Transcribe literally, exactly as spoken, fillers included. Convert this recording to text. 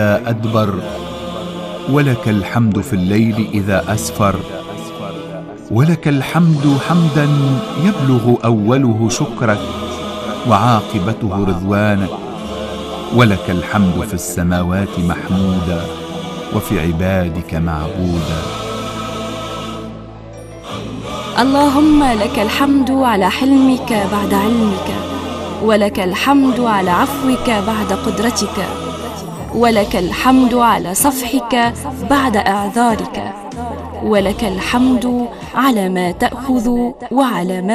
أدبر، ولك الحمد في الليل إذا أسفر، ولك الحمد حمدا يبلغ أوله شكرك وعاقبته رضوانك، ولك الحمد في السماوات محمودا وفي عبادك معبودا. اللهم لك الحمد على حلمك بعد علمك، ولك الحمد على عفوك بعد قدرتك، ولك الحمد على صفحك بعد إعذارك، ولك الحمد على ما تأخذ وعلى ما